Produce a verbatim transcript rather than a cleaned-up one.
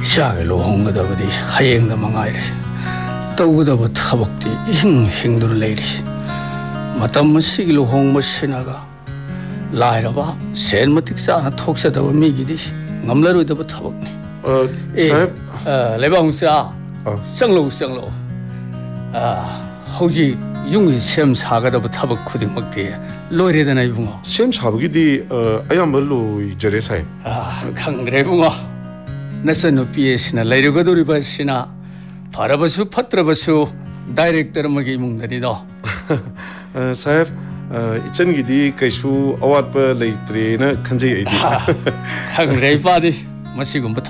이샤게 루홍거다거디 하행도 망하이래 떠우다부 타복디 잉 행도를 내리 마땅무 시기 루홍모 신하가 라이라바 센머틱사 하나 톡사다부 미기디 ngamlaruidaba thabakni uh, sahib lebaungsa sanglo sanglo hauji yungi sem sagadaba thabak khudingmakti loiredana ibungo sem sabagidi ayambalu jare sahib khangre bungo nasanu piesina lairugadoriba sina parabasu phatrabasu director magi mungdani do sahib इचनगिदी कैसु अवात पर लेत्रेना खंजे आइदी खंग्रे पादी मसिगुम